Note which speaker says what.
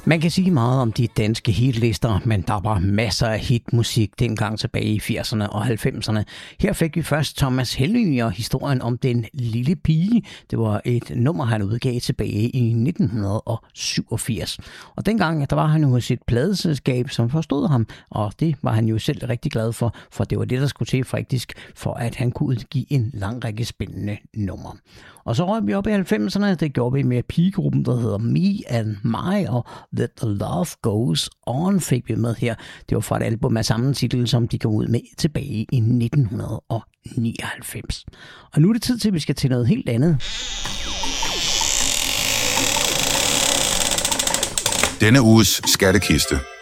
Speaker 1: Man kan sige meget om de danske hitlister, men der var masser af hitmusik dengang tilbage i 80'erne og 90'erne. Her fik vi først Thomas Helmig og historien om den lille pige. Det var et nummer, han udgav tilbage i 1987. Og dengang, der var han jo hos et pladeselskab, som forstod ham, og det var han jo selv rigtig glad for det var det, der skulle til faktisk, for at han kunne udgive en lang række spændende numre. Og så røg vi op i 90'erne, det gjorde vi med pigegruppen, der hedder Me and My, og Let the Love Goes On fik vi med her. Det var fra et album af samme titel, som de kom ud med tilbage i 1999. Og nu er det tid til, at vi skal til noget helt andet.
Speaker 2: Denne uges skattekiste